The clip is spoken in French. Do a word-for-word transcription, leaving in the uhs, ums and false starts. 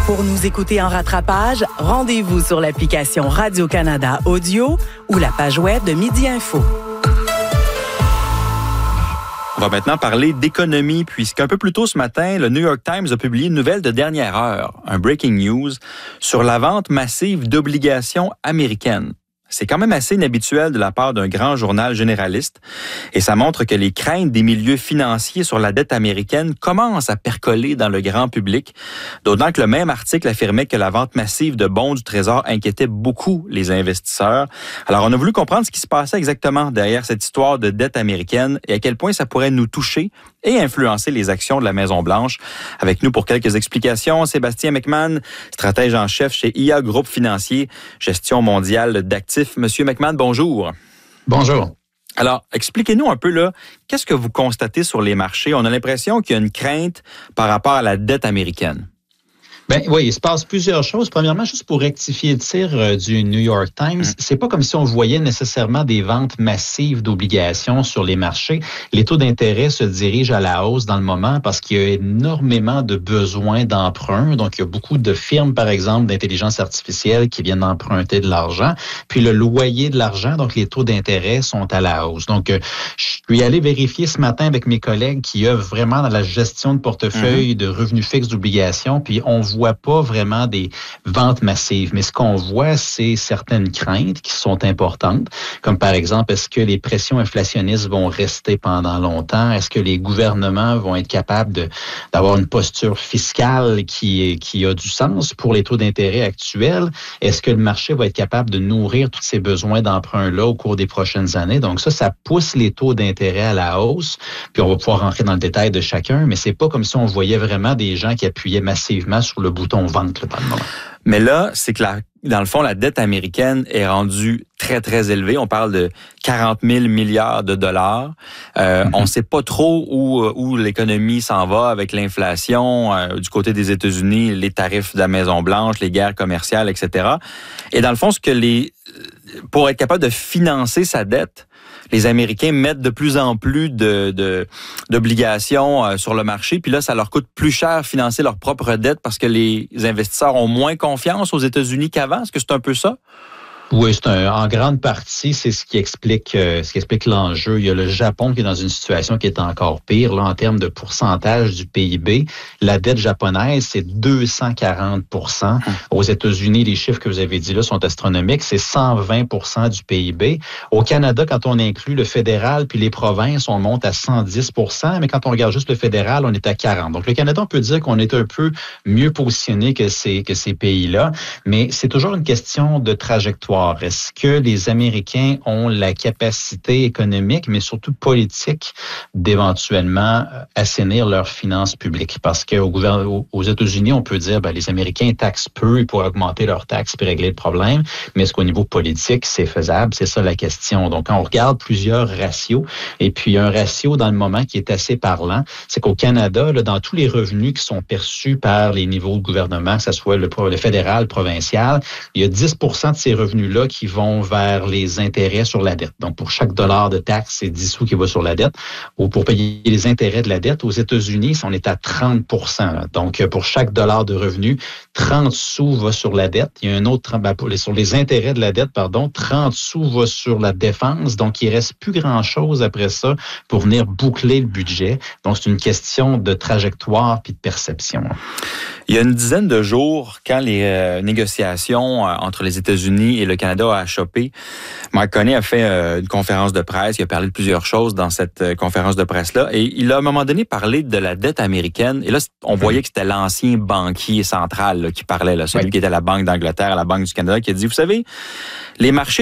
Pour nous écouter en rattrapage, rendez-vous sur l'application Radio-Canada Audio ou la page web de Midi Info. On va maintenant parler d'économie, puisqu'un peu plus tôt ce matin, le New York Times a publié une nouvelle de dernière heure, un breaking news, sur la vente massive d'obligations américaines. C'est quand même assez inhabituel de la part d'un grand journal généraliste et ça montre que les craintes des milieux financiers sur la dette américaine commencent à percoler dans le grand public, d'autant que le même article affirmait que la vente massive de bons du Trésor inquiétait beaucoup les investisseurs. Alors, on a voulu comprendre ce qui se passait exactement derrière cette histoire de dette américaine et à quel point ça pourrait nous toucher et influencer les actions de la Maison-Blanche. Avec nous pour quelques explications, Sébastien McMahon, stratège en chef chez I A Groupe Financier, gestion mondiale d'actifs. Monsieur McMahon, bonjour. Bonjour. Alors, expliquez-nous un peu, là, qu'est-ce que vous constatez sur les marchés? On a l'impression qu'il y a une crainte par rapport à la dette américaine. Ben oui, il se passe plusieurs choses. Premièrement, juste pour rectifier le tir euh, du New York Times, mmh. c'est pas comme si on voyait nécessairement des ventes massives d'obligations sur les marchés. Les taux d'intérêt se dirigent à la hausse dans le moment parce qu'il y a énormément de besoins d'emprunt. Donc, il y a beaucoup de firmes, par exemple, d'intelligence artificielle qui viennent emprunter de l'argent. Puis le loyer de l'argent, donc les taux d'intérêt sont à la hausse. Donc, euh, je suis allé vérifier ce matin avec mes collègues qui œuvrent vraiment dans la gestion de portefeuille mmh. de revenus fixes d'obligations. Puis on voit voit pas vraiment des ventes massives, mais ce qu'on voit, c'est certaines craintes qui sont importantes, comme par exemple, est-ce que les pressions inflationnistes vont rester pendant longtemps? Est-ce que les gouvernements vont être capables de, d'avoir une posture fiscale qui, qui a du sens pour les taux d'intérêt actuels? Est-ce que le marché va être capable de nourrir tous ces besoins d'emprunt-là au cours des prochaines années? Donc ça, ça pousse les taux d'intérêt à la hausse, puis on va pouvoir rentrer dans le détail de chacun, mais c'est pas comme si on voyait vraiment des gens qui appuyaient massivement sur le bouton vente là, par le moment. Mais là, c'est que la, dans le fond, la dette américaine est rendue très, très élevée. On parle de quarante mille milliards de dollars. Euh, mm-hmm. On ne sait pas trop où, où l'économie s'en va avec l'inflation euh, du côté des États-Unis, les tarifs de la Maison-Blanche, les guerres commerciales, et cetera. Et dans le fond, ce que les, pour être capable de financer sa dette, les Américains mettent de plus en plus de, de, d'obligations euh, sur le marché. Puis là, ça leur coûte plus cher financer leur propre dette parce que les investisseurs ont moins confiance aux États-Unis qu'avant. Est-ce que c'est un peu ça? Oui, c'est un, en grande partie, c'est ce qui explique euh, ce qui explique l'enjeu. Il y a le Japon qui est dans une situation qui est encore pire. Là, en termes de pourcentage du P I B, la dette japonaise, c'est deux cent quarante pour cent. Aux États-Unis, les chiffres que vous avez dit là sont astronomiques. C'est cent vingt pour cent du P I B. Au Canada, quand on inclut le fédéral puis les provinces, on monte à cent dix pour cent. Mais quand on regarde juste le fédéral, on est à quarante. Donc, le Canada, on peut dire qu'on est un peu mieux positionné que ces, que ces pays-là. Mais c'est toujours une question de trajectoire. Est-ce que les Américains ont la capacité économique, mais surtout politique, d'éventuellement assainir leurs finances publiques? Parce qu'aux gouvernement, aux États-Unis, on peut dire ben, les Américains taxent peu pour augmenter leurs taxes et régler le problème. Mais est-ce qu'au niveau politique, c'est faisable? C'est ça la question. Donc, quand on regarde plusieurs ratios, et puis un ratio dans le moment qui est assez parlant, c'est qu'au Canada, là, dans tous les revenus qui sont perçus par les niveaux de gouvernement, que ce soit le, le fédéral, le provincial, il y a dix pour cent de ces revenus là qui vont vers les intérêts sur la dette. Donc, pour chaque dollar de taxe, c'est dix sous qui va sur la dette. Ou pour payer les intérêts de la dette, aux États-Unis, on est à trente pour cent. Là. Donc, pour chaque dollar de revenu, trente sous va sur la dette. Il y a un autre, ben, pour les, sur les intérêts de la dette, pardon, trente sous va sur la défense. Donc, il reste plus grand-chose après ça pour venir boucler le budget. Donc, c'est une question de trajectoire puis de perception. Il y a une dizaine de jours, quand les euh, négociations euh, entre les États-Unis et le Canada a achoppé, Mark Carney a fait euh, une conférence de presse. Il a parlé de plusieurs choses dans cette euh, conférence de presse-là. Et il a à un moment donné parlé de la dette américaine. Et là, on voyait que c'était l'ancien banquier central là, qui parlait, là, celui oui. qui était à la Banque d'Angleterre, à la Banque du Canada, qui a dit, vous savez, les marchés